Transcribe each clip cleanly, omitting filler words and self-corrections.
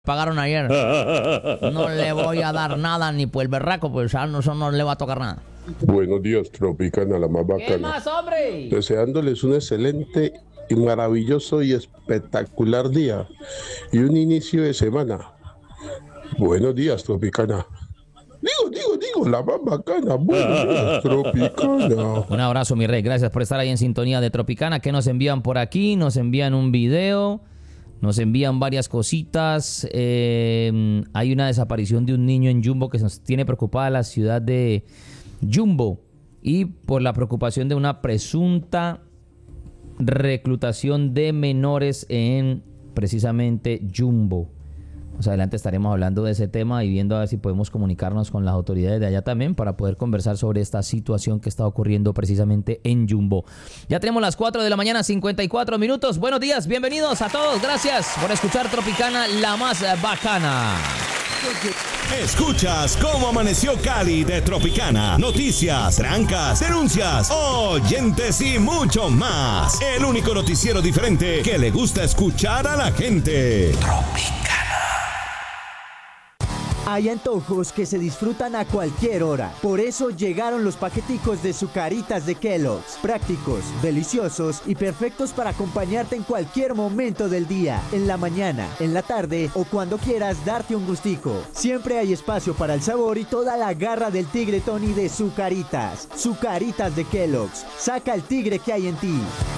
pagaron ayer. No le voy a dar nada ni por el berraco, pues a eso no le va a tocar nada. Buenos días, Tropicana, la más bacana. ¿Qué más, hombre? Deseándoles un excelente y maravilloso y espectacular día y un inicio de semana. Buenos días, Tropicana. Digo, la más bacana. Buenos días, Tropicana. Un abrazo, mi rey. Gracias por estar ahí en sintonía de Tropicana. ¿Qué nos envían por aquí? Nos envían un video. Nos envían varias cositas. Hay una desaparición de un niño en Jumbo que nos tiene preocupada la ciudad de Jumbo. Y por la preocupación de una presunta reclutación de menores en precisamente Jumbo. Más adelante estaremos hablando de ese tema y viendo a ver si podemos comunicarnos con las autoridades de allá también para poder conversar sobre esta situación que está ocurriendo precisamente en Jumbo. Ya tenemos las 4 de la mañana, 54 minutos. Buenos días, bienvenidos a todos. Gracias por escuchar Tropicana, la más bacana. Escuchas cómo amaneció Cali de Tropicana. Noticias, trancas, denuncias, oyentes y mucho más. El único noticiero diferente que le gusta escuchar a la gente. Tropicana. Hay antojos que se disfrutan a cualquier hora. Por eso llegaron los paqueticos de Zucaritas de Kellogg's. Prácticos, deliciosos y perfectos para acompañarte en cualquier momento del día. En la mañana, en la tarde o cuando quieras darte un gustico. Siempre hay espacio para el sabor y toda la garra del tigre Tony de Zucaritas. Zucaritas de Kellogg's. Saca el tigre que hay en ti.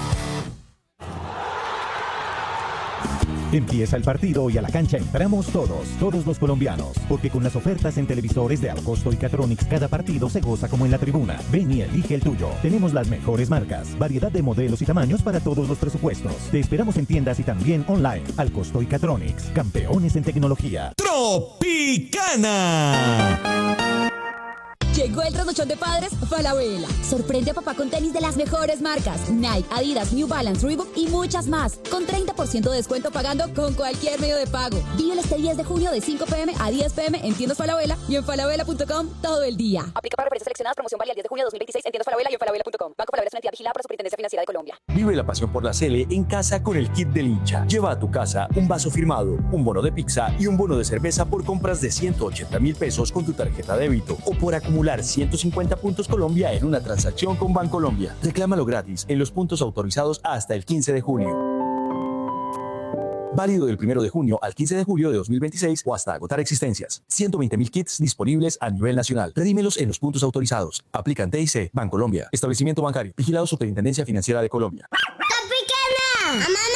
Empieza el partido y a la cancha entramos todos los colombianos, porque con las ofertas en televisores de Alcosto y Catronics cada partido se goza como en la tribuna. Ven y elige el tuyo. Tenemos las mejores marcas, variedad de modelos y tamaños para todos los presupuestos. Te esperamos en tiendas y también online. Alcosto y Catronics, campeones en tecnología. Tropicana. Llegó el trasnochón de padres Falabella. Sorprende a papá con tenis de las mejores marcas: Nike, Adidas, New Balance, Reebok y muchas más. Con 30% de descuento pagando con cualquier medio de pago. Vívelo este 10 de junio de 5 p.m. a 10 p.m. en tiendas Falabella y en falabella.com todo el día. Aplica para referencias seleccionadas. Promoción válida el 10 de junio de 2026 en tiendas Falabella y en falabella.com. Banco Falabella es una entidad vigilada por la Superintendencia Financiera de Colombia. Vive la pasión por la Sele en casa con el kit del hincha. Lleva a tu casa un vaso firmado, un bono de pizza y un bono de cerveza por compras de 180.000 pesos con tu tarjeta débito o por acumular 150 puntos Colombia en una transacción con Bancolombia. Reclámalo gratis en los puntos autorizados hasta el 15 de junio. Válido del 1 de junio al 15 de julio de 2026 o hasta agotar existencias. 120.000 kits disponibles a nivel nacional. Redímelos en los puntos autorizados. Aplican TIC, Bancolombia. Establecimiento bancario. Vigilado Superintendencia Financiera de Colombia. ¡Tropicana! ¡Mamá!